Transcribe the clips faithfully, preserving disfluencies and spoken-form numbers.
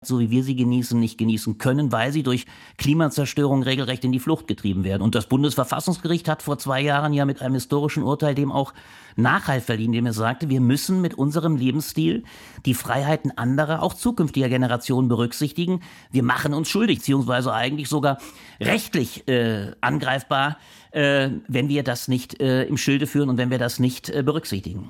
so wie wir sie genießen, nicht genießen können, weil sie durch Klimazerstörung regelrecht in die Flucht getrieben werden. Und das Bundesverfassungsgericht hat vor zwei Jahren ja mit einem historischen Urteil dem auch Nachhalt verliehen, indem es sagte, wir müssen mit unserem Lebensstil die Freiheiten anderer, auch zukünftiger Generationen berücksichtigen. Wir machen uns schuldig, beziehungsweise eigentlich sogar rechtlich äh, angreifbar, äh, wenn wir das nicht äh, im Schilde führen und wenn wir das nicht äh, berücksichtigen.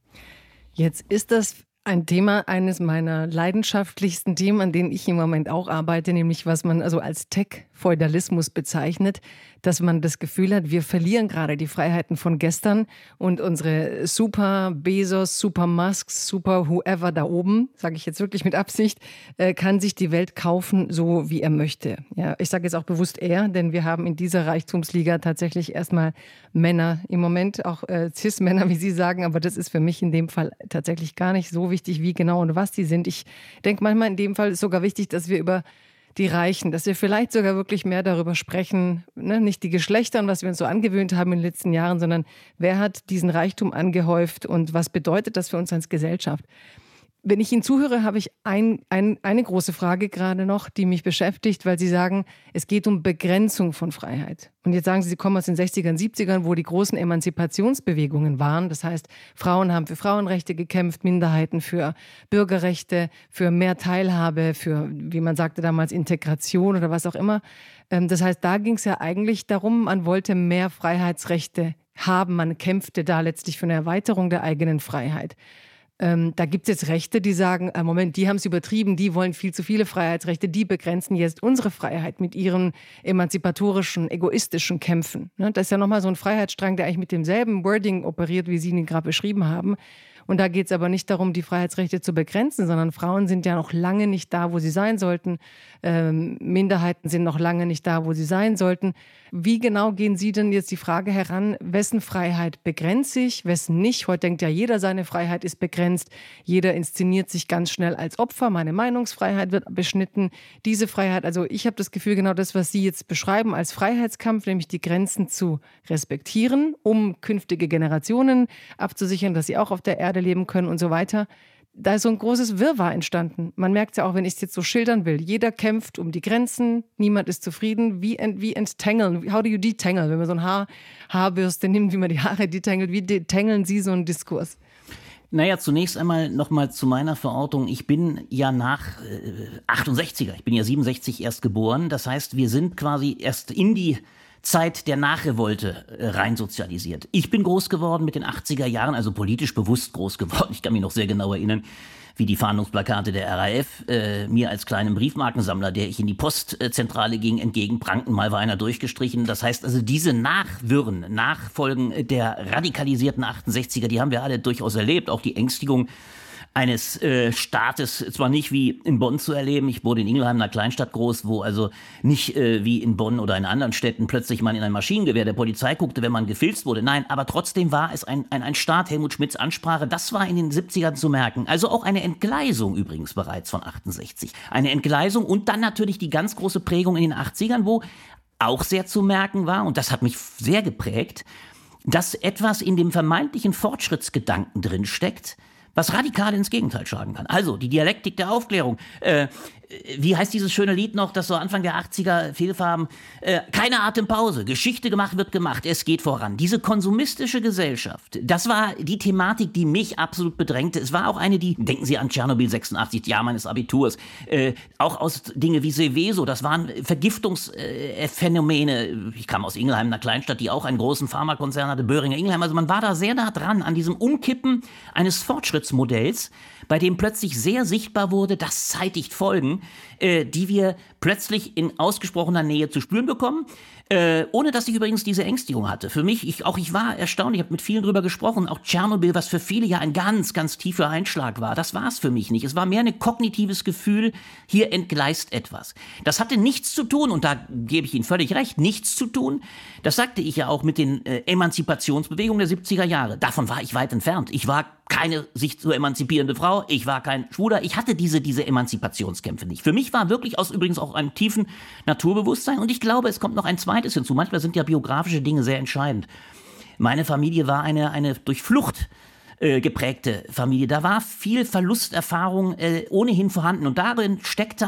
Jetzt ist das ein Thema, eines meiner leidenschaftlichsten Themen, an denen ich im Moment auch arbeite, nämlich was man also als Tech-Feudalismus bezeichnet, dass man das Gefühl hat, wir verlieren gerade die Freiheiten von gestern und unsere Super Bezos, Super Musks, Super Whoever da oben, sage ich jetzt wirklich mit Absicht, äh, kann sich die Welt kaufen, so wie er möchte. Ja, ich sage jetzt auch bewusst er, denn wir haben in dieser Reichtumsliga tatsächlich erstmal Männer im Moment, auch äh, Cis-Männer, wie Sie sagen, aber das ist für mich in dem Fall tatsächlich gar nicht so wichtig, wie genau und was die sind. Ich denke manchmal in dem Fall ist sogar wichtig, dass wir über die Reichen, dass wir vielleicht sogar wirklich mehr darüber sprechen, ne? Nicht die Geschlechter und was wir uns so angewöhnt haben in den letzten Jahren, sondern wer hat diesen Reichtum angehäuft und was bedeutet das für uns als Gesellschaft? Wenn ich Ihnen zuhöre, habe ich ein, ein, eine große Frage gerade noch, die mich beschäftigt, weil Sie sagen, es geht um Begrenzung von Freiheit. Und jetzt sagen Sie, Sie kommen aus den sechzigern, siebzigern, wo die großen Emanzipationsbewegungen waren. Das heißt, Frauen haben für Frauenrechte gekämpft, Minderheiten für Bürgerrechte, für mehr Teilhabe, für, wie man sagte damals, Integration oder was auch immer. Das heißt, da ging es ja eigentlich darum, man wollte mehr Freiheitsrechte haben. Man kämpfte da letztlich für eine Erweiterung der eigenen Freiheit. Ähm, da gibt es jetzt Rechte, die sagen, äh, Moment, die haben es übertrieben, die wollen viel zu viele Freiheitsrechte, die begrenzen jetzt unsere Freiheit mit ihren emanzipatorischen, egoistischen Kämpfen. Ne? Das ist ja nochmal so ein Freiheitsstrang, der eigentlich mit demselben Wording operiert, wie Sie ihn gerade beschrieben haben. Und da geht es aber nicht darum, die Freiheitsrechte zu begrenzen, sondern Frauen sind ja noch lange nicht da, wo sie sein sollten. Ähm, Minderheiten sind noch lange nicht da, wo sie sein sollten. Wie genau gehen Sie denn jetzt die Frage heran, wessen Freiheit begrenzt sich, wessen nicht? Heute denkt ja jeder, seine Freiheit ist begrenzt. Jeder inszeniert sich ganz schnell als Opfer. Meine Meinungsfreiheit wird beschnitten. Diese Freiheit, also ich habe das Gefühl, genau das, was Sie jetzt beschreiben als Freiheitskampf, nämlich die Grenzen zu respektieren, um künftige Generationen abzusichern, dass sie auch auf der Erde leben können und so weiter. Da ist so ein großes Wirrwarr entstanden. Man merkt ja auch, wenn ich es jetzt so schildern will. Jeder kämpft um die Grenzen, niemand ist zufrieden. Wie, ent, wie enttangeln? How do you detangle? Wenn man so ein Haar, Haarbürste nimmt, wie man die Haare detangelt, wie detangeln Sie so einen Diskurs? Naja, zunächst einmal nochmal zu meiner Verortung. Ich bin ja nach äh, achtundsechziger, ich bin ja siebenundsechzig erst geboren. Das heißt, wir sind quasi erst in die Zeit der Nachrevolte äh, rein sozialisiert. Ich bin groß geworden mit den achtziger Jahren, also politisch bewusst groß geworden. Ich kann mich noch sehr genau erinnern, wie die Fahndungsplakate der R A F äh, mir als kleinen Briefmarkensammler, der ich in die Postzentrale ging, entgegenprangten. Mal war einer durchgestrichen. Das heißt also, diese Nachwirren, Nachfolgen der radikalisierten achtundsechziger, die haben wir alle durchaus erlebt. Auch die Ängstigung eines äh, Staates, zwar nicht wie in Bonn zu erleben, ich wurde in Ingelheim, einer Kleinstadt groß, wo also nicht äh, wie in Bonn oder in anderen Städten plötzlich man in ein Maschinengewehr der Polizei guckte, wenn man gefilzt wurde. Nein, aber trotzdem war es ein, ein, ein Staat, Helmut Schmidts Ansprache, das war in den siebzigern zu merken. Also auch eine Entgleisung übrigens bereits von achtundsechzig. Eine Entgleisung und dann natürlich die ganz große Prägung in den achtzigern, wo auch sehr zu merken war, und das hat mich sehr geprägt, dass etwas in dem vermeintlichen Fortschrittsgedanken drinsteckt, was radikal ins Gegenteil schlagen kann. Also die Dialektik der Aufklärung. Äh, wie heißt dieses schöne Lied noch, das so Anfang der achtziger Fehlfarben? Äh, keine Atempause, Geschichte gemacht wird gemacht, es geht voran. Diese konsumistische Gesellschaft, das war die Thematik, die mich absolut bedrängte. Es war auch eine, die, denken Sie an Tschernobyl sechsundachtzig, Jahr meines Abiturs, äh, auch aus Dinge wie Seveso, das waren Vergiftungsphänomene. Äh, ich kam aus Ingelheim, einer Kleinstadt, die auch einen großen Pharmakonzern hatte, Böhringer Ingelheim. Also man war da sehr nah dran an diesem Umkippen eines Fortschrittsmodells, bei dem plötzlich sehr sichtbar wurde, das zeitigt Folgen, äh, die wir plötzlich in ausgesprochener Nähe zu spüren bekommen, äh, ohne dass ich übrigens diese Ängstigung hatte. Für mich, ich, auch ich war erstaunt, ich habe mit vielen drüber gesprochen, auch Tschernobyl, was für viele ja ein ganz, ganz tiefer Einschlag war, das war es für mich nicht. Es war mehr ein kognitives Gefühl, hier entgleist etwas. Das hatte nichts zu tun, und da gebe ich Ihnen völlig recht, nichts zu tun, das sagte ich ja auch mit den äh, Emanzipationsbewegungen der siebziger Jahre. Davon war ich weit entfernt. Ich war keine sich zu emanzipierende Frau, ich war kein Schwuler, ich hatte diese, diese Emanzipationskämpfe nicht. Für mich war wirklich aus übrigens auch einem tiefen Naturbewusstsein, und ich glaube, es kommt noch ein zweites hinzu. Manchmal sind ja biografische Dinge sehr entscheidend. Meine Familie war eine, eine durch Flucht äh, geprägte Familie. Da war viel Verlusterfahrung äh, ohnehin vorhanden, und darin steckte